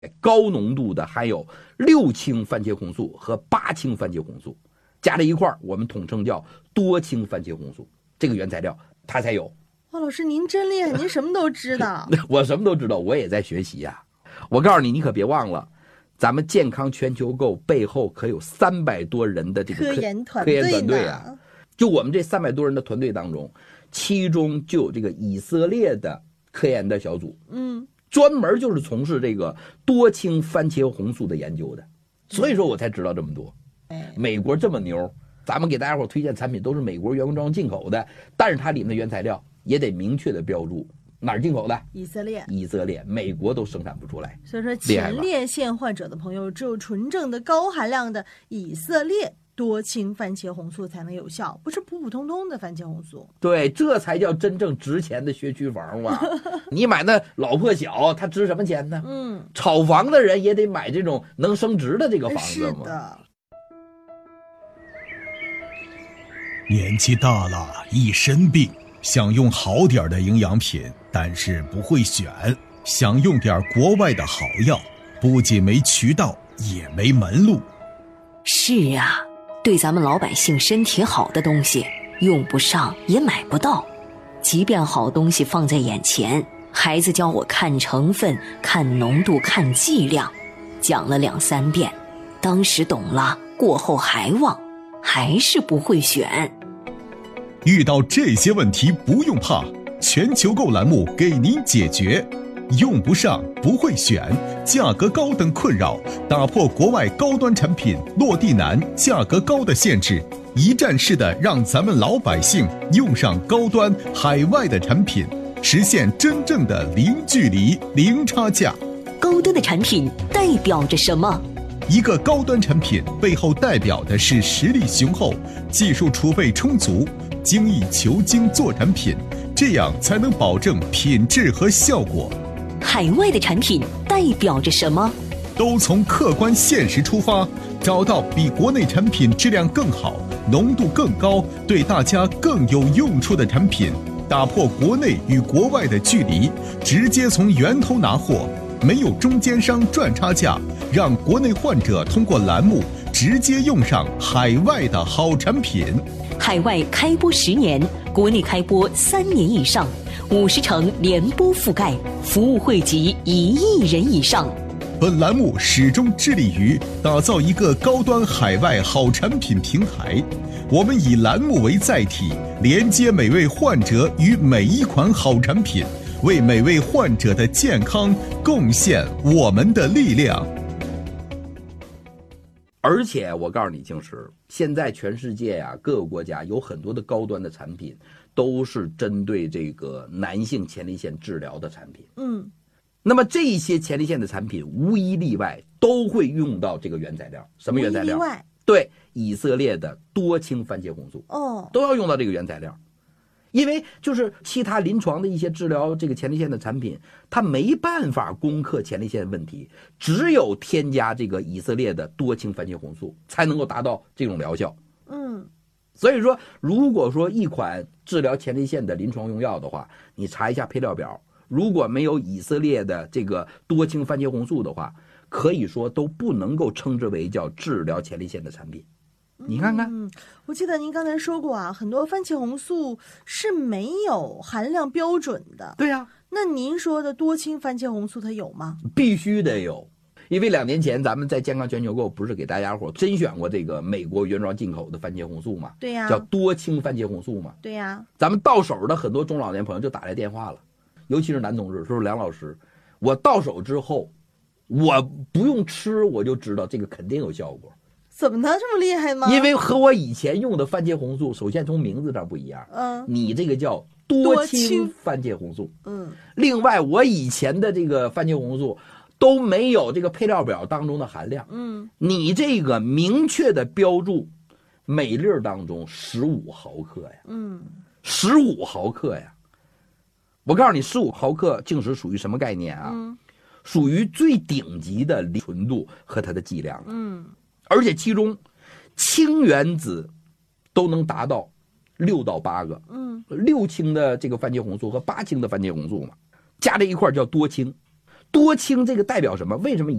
高浓度的含有6氢番茄红素和8氢番茄红素，加在一块儿，我们统称叫多氢番茄红素。这个原材料它才有。 哇，老师您真厉害，您什么都知道。 我什么都知道，我也在学习呀。我告诉你，你可别忘了，咱们健康全球购背后可有300多人的这个科研团队啊。就我们这300多人的团队当中，其中就有这个以色列的科研的小组，专门就是从事这个多氢番茄红素的研究的，所以说我才知道这么多。美国这么牛，咱们给大家伙推荐产品都是美国原装进口的，但是它里面的原材料也得明确的标注哪儿进口的，以色列，美国都生产不出来。 所以说前列腺患者的朋友，只有纯正的高含量的以色列多氢番茄红素才能有效，不是普普通通的番茄红素。 对，这才叫真正值钱的学区房嘛。你买那老破小，它值什么钱呢？炒房的人也得买这种能升值的这个房子嘛。 是的。 年纪大了，一身病，想用好点的营养品，但是不会选，想用点国外的好药，不仅没渠道，也没门路。 是啊，对咱们老百姓身体好的东西，用不上也买不到。即便好东西放在眼前，孩子教我看成分、看浓度、看剂量，讲了2、3遍，当时懂了，过后还忘，还是不会选。 遇到这些问题不用怕，全球购栏目给您解决。用不上、不会选、价格高等困扰，打破国外高端产品落地难、价格高的限制，一站式的让咱们老百姓用上高端海外的产品，实现真正的零距离、零差价。 高端的产品代表着什么？ 一个高端产品背后代表的是实力雄厚、技术储备充足、精益求精做产品，这样才能保证品质和效果。 海外的产品代表着什么？ 都从客观现实出发，找到比国内产品质量更好、浓度更高、对大家更有用处的产品，打破国内与国外的距离，直接从源头拿货，没有中间商赚差价，让国内患者通过栏目直接用上海外的好产品。 海外开播10年，国内开播3年以上，50城联播覆盖，服务惠及1亿人以上。 本栏目始终致力于打造一个高端海外好产品平台，我们以栏目为载体，连接每位患者与每一款好产品，为每位患者的健康贡献我们的力量。 而且我告诉你，静石，现在全世界啊，各个国家有很多的高端的产品，都是针对这个男性前列腺治疗的产品。那么这些前列腺的产品无一例外都会用到这个原材料。什么原材料？对，以色列的多氢番茄红素。都要用到这个原材料。因为就是其他临床的一些治疗这个前列腺的产品，它没办法攻克前列腺问题，只有添加这个以色列的多氢番茄红素才能够达到这种疗效。所以说如果说一款治疗前列腺的临床用药的话，你查一下配料表，如果没有以色列的这个多氢番茄红素的话，可以说都不能够称之为叫治疗前列腺的产品。你看看， 我记得您刚才说过啊，很多番茄红素是没有含量标准的。 对呀， 那您说的多氢番茄红素它有吗？ 必须得有，因为2年前咱们在健康全球购不是给大家伙甄选过这个美国原装进口的番茄红素嘛？ 对呀， 叫多氢番茄红素嘛？ 对呀， 咱们到手的很多中老年朋友就打来电话了，尤其是男同志，说梁老师，我到手之后，我不用吃我就知道这个肯定有效果。 怎么能这么厉害吗？ 因为和我以前用的番茄红素，首先从名字上不一样。你这个叫多氢番茄红素。另外我以前的这个番茄红素都没有这个配料表当中的含量。你这个明确的标注，每粒当中15毫克呀。15毫克呀。我告诉你，15毫克净值属于什么概念啊？属于最顶级的纯度和它的剂量。而且其中氢原子都能达到6到8个，6氢的这个番茄红素和8氢的番茄红素嘛，加在一块叫多氢。 多氢这个代表什么？为什么